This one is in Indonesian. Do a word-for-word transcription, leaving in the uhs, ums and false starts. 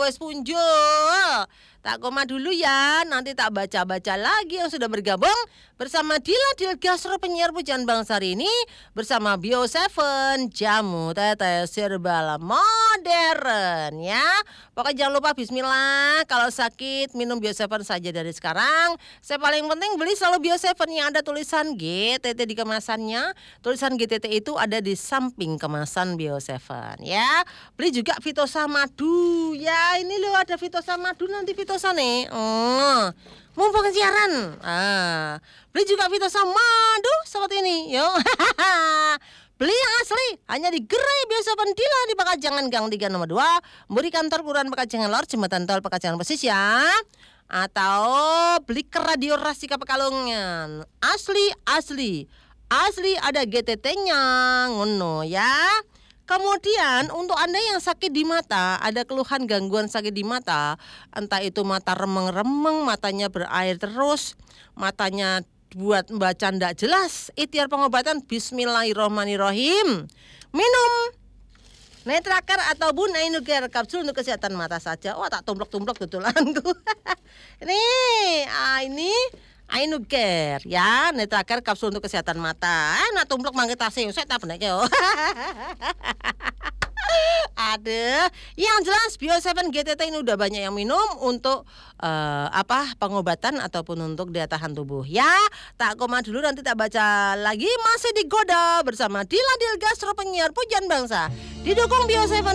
wes punjul. Tak koma dulu ya, nanti tak baca-baca lagi yang sudah bergabung bersama Dila Dilgastro penyiar Pujian Bangsa hari ini bersama Bio tujuh jamu tetes herbal modern ya. Pokoknya jangan lupa bismillah, kalau sakit minum Bio tujuh saja dari sekarang. Saya paling penting beli selalu Bio tujuh yang ada tulisan G T T di kemasannya. Tulisan G T T itu ada di samping kemasan Bio tujuh ya. Beli juga Vitosa Madu ya, ini loh ada Vitosa Madu nanti Vitosa nih, oh, mumpung siaran, ah, beli juga Vitosa Madu seperti ini, yo, beli yang asli hanya di Gerai Bio tujuh Dila di Pekajangan Gang tiga nomor dua, Muri Kantor Kelurahan Pekajangan Lor, Jembatan Tol Pekajangan Persis ya, atau beli ke Radio Rasika Pekalongan, asli asli asli ada G T T-nya, ngono ya. Kemudian untuk Anda yang sakit di mata, ada keluhan gangguan sakit di mata, entah itu mata remeng-remeng, matanya berair terus, matanya buat baca ndak jelas, ikhtiar pengobatan bismillahirrahmanirrahim. Minum Netraker ataupun Ainucare kapsul untuk kesehatan mata saja. Wah, tak tumplek-tumplek betulanku. Nih, ah, ini Ainucare ya, Netraker kapsul untuk kesehatan mata. Eh, nak tumplek mangke tase, saya tak benek yo. Ada, yang jelas Bio tujuh G T T ini udah banyak yang minum untuk uh, apa pengobatan ataupun untuk daya tahan tubuh ya. Tak koma dulu, nanti tak baca lagi, masih digoda bersama Dila Dilgastro penyiar Pujian Bangsa. Didukung Bio tujuh